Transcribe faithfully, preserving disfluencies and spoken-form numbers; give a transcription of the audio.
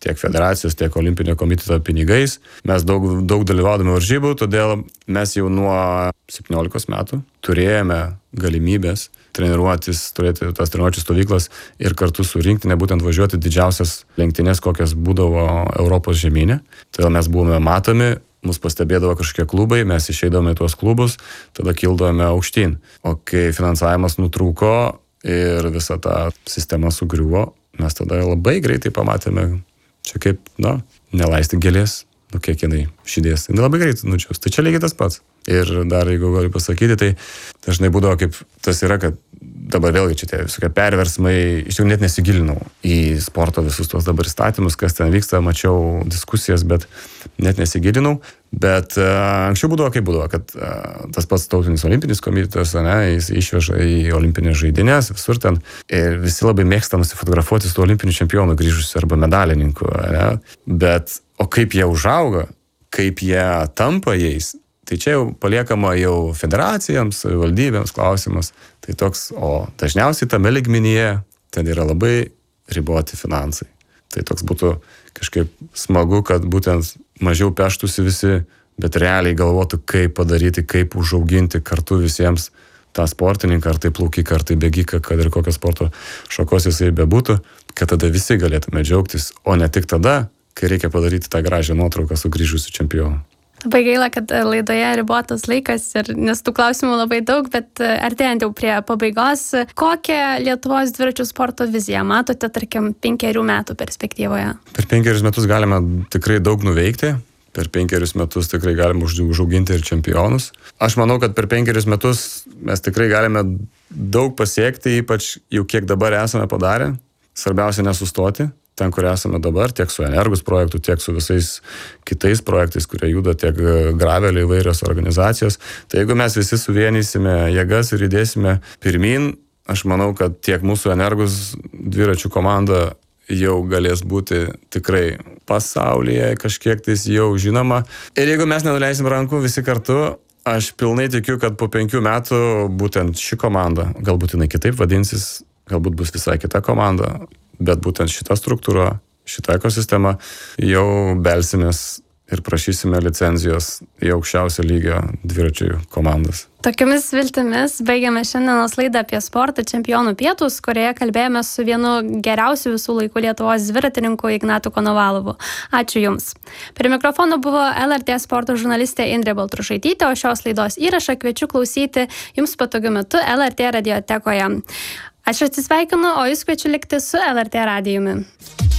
tiek federacijos, tiek olimpinio komiteto pinigais. Mes daug, daug dalyvaudami varžybų, todėl mes jau nuo septyniolikos metų turėjome galimybės treniruotis, turėti tas treniruočių stovyklas ir kartu su rinktinė būtent važiuoti didžiausias lenktynes, kokias būdavo Europos žemynė. Todėl mes buvome matomi, mus pastebėdavo kažkokie klubai, mes išeidavome į tuos klubus, tada kildavome aukštyn. O kai finansavimas nutrūko ir visa ta sistema sugriuvo, mes tada labai greitai pamatėme, čia kaip, na, nelaisti gėlės, nu kiek jinai šydės. Jinai labai greitai nudžiaus. Tai čia lygiai tas pats. Ir dar, jeigu galiu pasakyti, tai dažnai būdavo kaip tas yra, kad dabar vėlgi čia tie visokie perversmai, iš tikrųjų net nesigilinau į sporto visus tuos dabar įstatymus, kas ten vyksta, mačiau diskusijas, bet net nesigilinau. Bet uh, anksčiau būdavo kaip būdavo, kad uh, tas pats tautinis olimpinis komitetas, ne, jis išveža į olimpinės žaidynės, visur ten. Ir visi labai mėgsta nusifotografuoti su olimpiniu čempionu grįžusiu arba medalininku. Ne? Bet o kaip jie užauga, kaip jie tampa jais, tai čia jau paliekama jau federacijams, valdybėms klausimas. Tai toks, o dažniausiai tame lygmenyje ten yra labai riboti finansai. Tai toks būtų kažkaip smagu, kad būtent mažiau peštųsi visi, bet realiai galvotų, kaip padaryti, kaip užauginti kartu visiems tą sportininką, ar tai plaukiką, ar tai bėgiką, kad ir kokios sporto šakos jisai bebūtų, kad tada visi galėtume džiaugtis, o ne tik tada, kai reikia padaryti tą gražią nuotrauką su grįžusiu čempionu. Labai gaila, kad laidoje ribotas laikas, ir, nes tų klausimų labai daug, bet artėjant jau prie pabaigos, kokią Lietuvos dviračių sporto viziją matote, tarkim, penkerių metų perspektyvoje? Per penkerius metus galime tikrai daug nuveikti, per penkerius metus tikrai galime užauginti ir čempionus. Aš manau, kad per penkerius metus mes tikrai galime daug pasiekti, ypač jau kiek dabar esame padarę. Svarbiausia nesustoti ten, kur esame dabar, tiek su Energus projektu, tiek su visais kitais projektais, kurie juda, tiek Gravelio įvairios organizacijos. Tai jeigu mes visi suvienysime jėgas ir įdėsime pirmin, aš manau, kad tiek mūsų Energus dviračių komanda jau galės būti tikrai pasaulyje kažkiek tais jau žinoma. Ir jeigu mes nenuleisim rankų visi kartu, aš pilnai tikiu, kad po penkių metų būtent ši komanda, galbūt jinai kitaip vadinsis, galbūt bus visai kita komanda, bet būtent šita struktūra, šita ekosistema jau belsimės ir prašysime licenzijos į aukščiausio lygio dviračių komandas. Tokiamis viltimis baigiame šiandienos laidą apie sportą Čempionų pietūs, kurioje kalbėjome su vienu geriausių visų laikų Lietuvos dviratininku Ignatu Konovalovu. Ačiū Jums. Prie mikrofono buvo L R T sporto žurnalistė Indrė Baltrušaitytė, o šios laidos įrašą kviečiu klausyti Jums patogiu metu L R T radiotekoje. Aš atsisveikinu, o Jūs kviečiu likti su L R T radijumi.